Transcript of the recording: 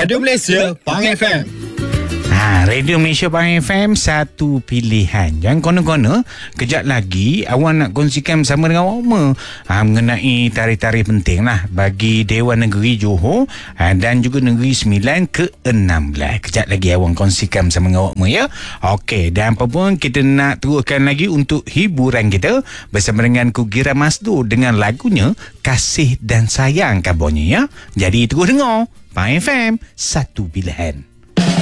Radio Malaysia Pang FM. Radio Malaysia Pang FM, satu pilihan. Jangan kono-kono, kejap lagi awak nak kongsikan bersama dengan awak mengenai tarikh-tarikh penting lah bagi Dewan Negeri Johor dan juga Negeri Sembilan ke-16. Kejap lagi awak kongsikan bersama dengan awak ya. Okey, dan apa pun kita nak teruskan lagi untuk hiburan kita bersama dengan Kugira Masdo dengan lagunya Kasih dan Sayang kabarnya ya. Jadi terus dengar Pang FM, satu pilihan.